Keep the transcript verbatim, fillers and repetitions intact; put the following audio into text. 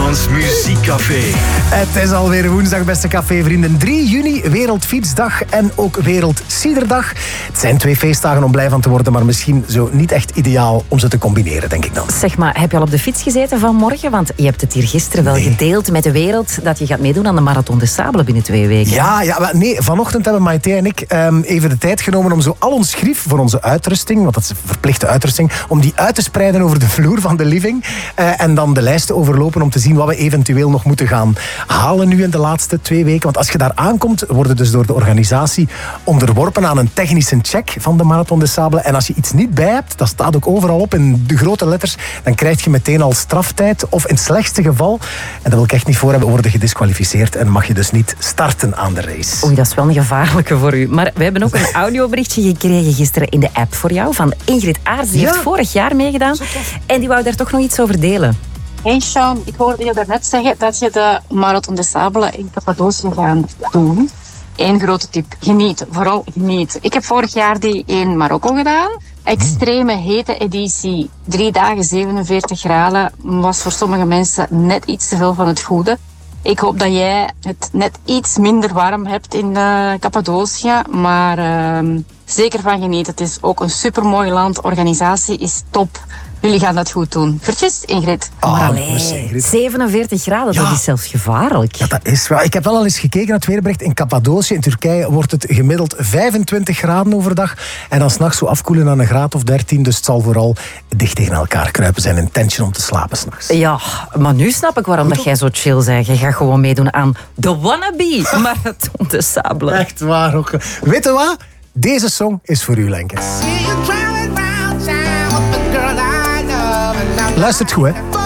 Brugmans Muziekcafé. Het is alweer woensdag, beste cafévrienden. drie juni, Wereldfietsdag en ook Wereldciderdag. Het zijn twee feestdagen om blij van te worden, maar misschien zo niet echt ideaal om ze te combineren, denk ik dan. Zeg maar, heb je al op de fiets gezeten vanmorgen? Want je hebt het hier gisteren wel nee. gedeeld met de wereld dat je gaat meedoen aan de Marathon des Sables binnen twee weken. Ja, ja maar nee, vanochtend hebben Maite en ik um, even de tijd genomen om zo al ons grief voor onze uitrusting, want dat is een verplichte uitrusting, om die uit te spreiden over de vloer van de living. Uh, en dan de lijst te overlopen om te zien wat we eventueel nog moeten gaan halen nu in de laatste twee weken. Want als je daar aankomt, worden dus door de organisatie onderworpen aan een technische check van de Marathon des Sables. En als je iets niet bij hebt, dat staat ook overal op in de grote letters, dan krijg je meteen al straftijd. Of in het slechtste geval, en dat wil ik echt niet voor hebben, worden gedisqualificeerd en mag je dus niet starten aan de race. Oei, dat is wel een gevaarlijke voor u. Maar we hebben ook een audioberichtje gekregen gisteren in de app voor jou van Ingrid Aarts. Die ja. heeft vorig jaar meegedaan en die wou daar toch nog iets over delen. Hey Sean, ik hoorde je daarnet zeggen dat je de Marathon des Sables in Cappadocië gaat doen. Eén grote tip, geniet, vooral geniet. Ik heb vorig jaar die in Marokko gedaan. Extreme hete editie, drie dagen zevenenveertig graden, was voor sommige mensen net iets te veel van het goede. Ik hoop dat jij het net iets minder warm hebt in uh, Cappadocië, maar uh, zeker van genieten. Het is ook een supermooi land, organisatie is top. Jullie gaan dat goed doen. Groetjes, Ingrid. Oh, maar nee, Ingrid. zevenenveertig graden, ja. Dat is zelfs gevaarlijk. Ja, dat is wel. Ik heb wel al eens gekeken naar het weerbericht. In Cappadocië, in Turkije, wordt het gemiddeld vijfentwintig graden overdag. En dan 's nachts zo afkoelen naar een graad of dertien. Dus het zal vooral dicht tegen elkaar kruipen zijn. Intention om te slapen 's nachts. Ja, maar nu snap ik waarom dat jij zo chill bent. Je gaat gewoon meedoen aan de Wannabe Marathon des Sables. Echt waar ook. Weet je wat? Deze song is voor u, Lenkes. Luistert goed, hè?